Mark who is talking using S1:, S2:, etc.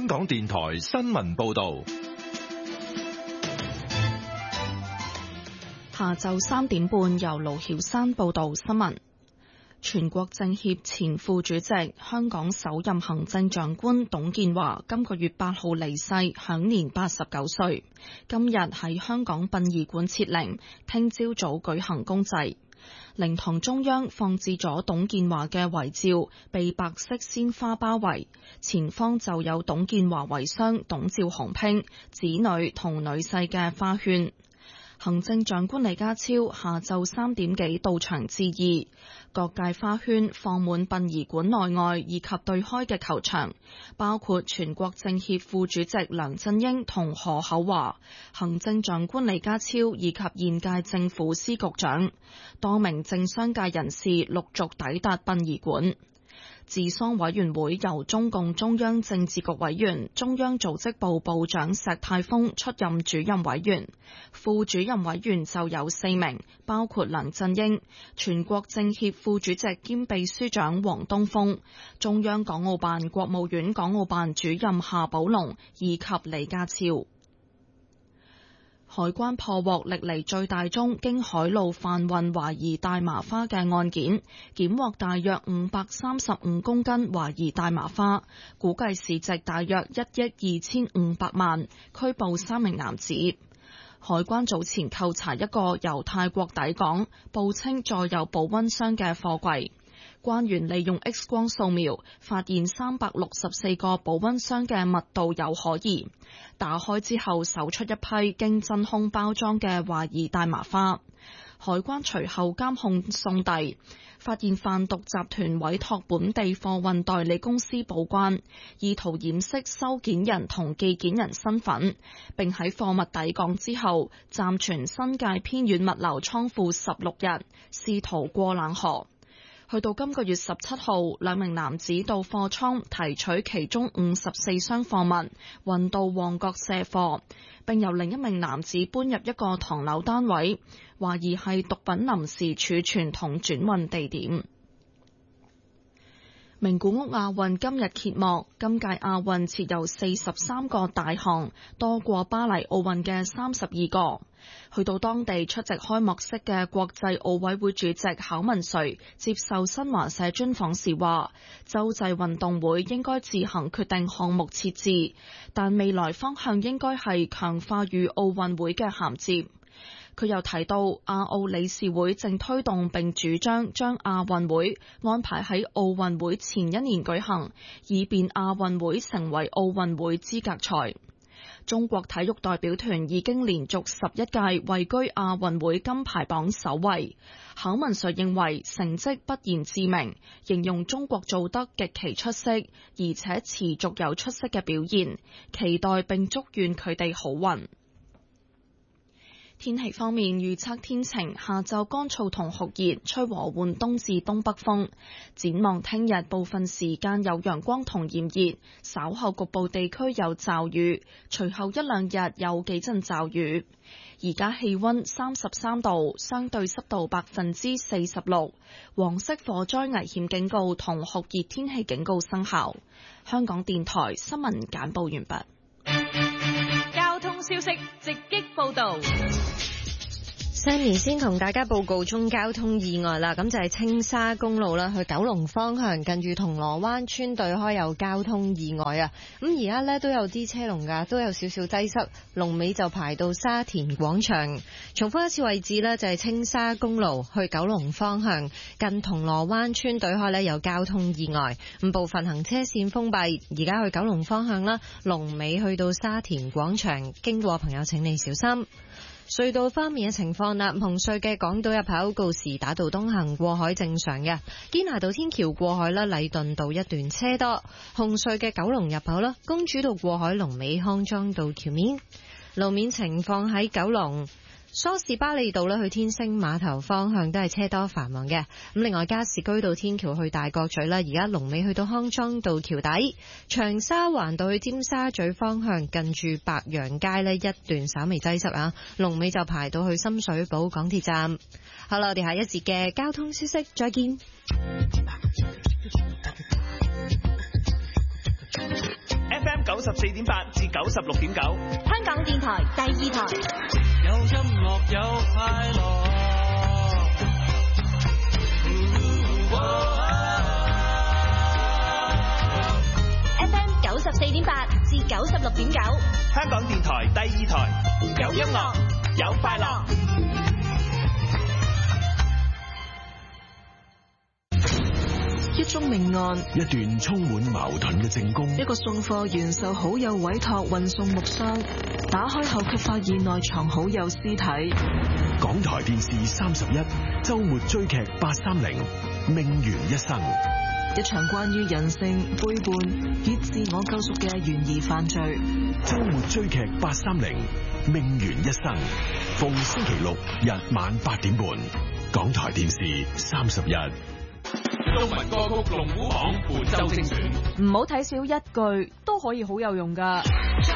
S1: 港電台新聞報道。
S2: 下晝3點半，由盧曉山報道新聞。全國政協前副主席、香港首任行政長官董建華今個月8號離世，享年89歲。今日喺香港殯儀館設靈，聽朝早舉行公祭。靈堂中央放置咗董建華嘅遺照，被白色鮮花包圍，前方就有董建華遺孀董趙紅娉、子女同女婿嘅花圈。行政長官李家超下晝3點幾到場致意，各界花圈放滿殯儀館內外以及對開嘅球場，包括全國政協副主席梁振英同何厚鏵、行政長官李家超以及現屆政府司局長，多名政商界人士陸續抵達殯儀館。治喪委員會由中共中央政治局委員、中央組織部部長石泰峰出任主任委員，副主任委員就有4名，包括梁振英、全國政協副主席兼秘書長王東峰、中央港澳辦國務院港澳辦主任夏寶龍以及李家超。海關破獲歷嚟最大宗經海路販運懷疑大麻花嘅案件，檢獲大約535公斤懷疑大麻花，估計市值大約1億2500萬，拘捕3名男子。海關早前扣查一個由泰國抵港，報稱載有保溫箱嘅貨櫃。關員利用 X 光掃描，發現364個保溫箱嘅密度有可疑。打開之後，搜出一批經真空包裝嘅懷疑大麻花。海關隨後監控送遞，發現販毒集團委託本地貨運代理公司報關，意圖掩飾收件人同寄件人身份，並喺貨物抵港之後暫存新界偏遠物流倉庫16日，試圖過冷河。去到今個月17號，2名男子到貨倉提取其中54箱貨物，運到旺角卸貨，並由另一名男子搬入一個唐樓單位，懷疑係毒品臨時儲存同轉運地點。名古屋亞運今日揭幕，今屆亞運設有43個大項，多過巴黎奧運嘅32個。去到當地出席開幕式嘅國際奧委會主席考文垂接受新華社專訪時話，洲際運動會應該自行決定項目設置，但未來方向應該係強化與奧運會嘅銜接。佢又提到，亞奧理事會正推動並主張將亞運會安排喺奧運會前1年舉行，以便亞運會成為奧運會資格賽。中國體育代表團已經連續11屆位居亞運會金牌榜首位。考文垂認為成績不言自明，形容中國做得極其出色，而且持續有出色嘅表現，期待並祝願佢哋好運。天氣方面，預測天晴，下晝乾燥同酷熱，吹和緩東至東北風。展望聽日部分時間有陽光同炎熱，稍後局部地區有驟雨，隨後1-2日有幾陣驟雨。而家氣溫33度，相對濕度46%，黃色火災危險警告同酷熱天氣警告生效。香港電台新聞簡報完畢。
S3: 交通消息直擊報道。
S4: Sammy 先同大家報告中交通意外啦，咁就係青沙公路啦，去九龍方向近住銅鑼灣村對開有交通意外啊！咁而家呢都有啲車龍噶，都有少少擠塞，龍尾就排到沙田廣場。重複一次位置呢，就係青沙公路去九龍方向近銅鑼灣村對開呢有交通意外，咁部分行車線封閉。而家去九龍方向啦，龍尾去到沙田廣場，經過朋友請你小心。隧道方面嘅情況啦，紅隧嘅港島入口告士打道東行過海正常嘅，堅拿道天橋過海啦，禮頓道一段車多。紅隧嘅九龍入口啦，公主道過海龍尾康莊道橋面。路面情況喺九龍梳士巴利道咧去天星碼頭方向都係車多繁忙嘅。咁另外加士居道天橋去大角咀啦，而家龍尾去到康莊道橋底。長沙灣道去尖沙咀方向近住白楊街呢一段稍微擠塞啊，龍尾就排到去深水埗港鐵站。好啦，我哋下一節嘅交通消息再見。
S5: FM 94.8至96.9，
S3: 香港電台第二台。
S6: 有音樂有快樂。
S3: FM 94.8至96.9，
S5: 香港電台第二台，有音樂有快樂。
S7: 一宗命案，
S1: 一段充滿矛盾嘅證供，
S7: 一個送貨員受好友委託運送木箱，打開後卻發現內藏好友屍體。
S1: 港台電視31週末追劇830，命懸一生。
S7: 一場關於人性背叛與自我救贖嘅懸疑犯罪。
S1: 週末追劇830，命懸一生。逢星期六日晚8點半，港台電視31。
S8: 中文歌曲龍虎榜本周精選，
S9: 唔好睇少一句都可以好有用㗎。